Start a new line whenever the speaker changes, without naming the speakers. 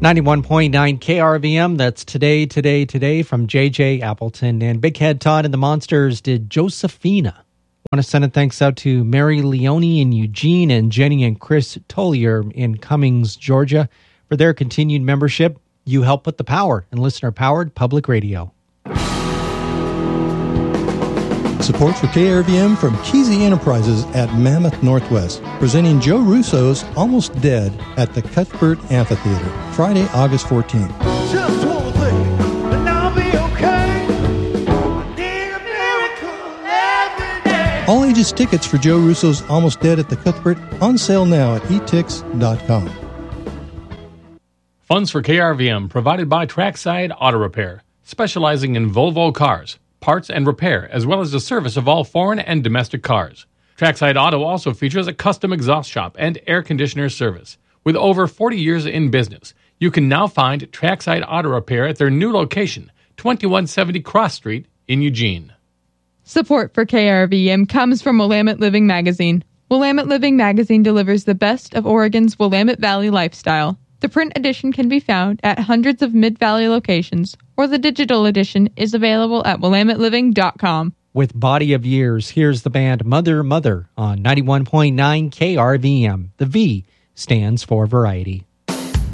91.9 KRVM, that's Today from J.J. Appleton. And Big Head Todd and the Monsters did Josephina. I want to send a thanks out to Mary Leone in Eugene and Jenny and Chris Tollier in Cummings, Georgia. For their continued membership, you help put the power in listener-powered public radio.
Support for KRVM from Kesey Enterprises at Mammoth Northwest, presenting Joe Russo's Almost Dead at the Cuthbert Amphitheater, Friday, August 14th.
Just one thing, and I'll be okay. I need a miracle every day.
All ages tickets for Joe Russo's Almost Dead at the Cuthbert on sale now at etix.com.
Funds for KRVM provided by Trackside Auto Repair, specializing in Volvo cars, parts and repair, as well as the service of all foreign and domestic cars. Trackside Auto also features a custom exhaust shop and air conditioner service. With over 40 years in business, you can now find Trackside Auto Repair at their new location, 2170 Cross Street in Eugene.
Support for KRVM comes from Willamette Living Magazine. Willamette Living Magazine delivers the best of Oregon's Willamette Valley lifestyle. The print edition can be found at hundreds of Mid-Valley locations, or the digital edition is available at WillametteLiving.com.
With Body of Years, here's the band Mother Mother on 91.9 KRVM. The V stands for variety.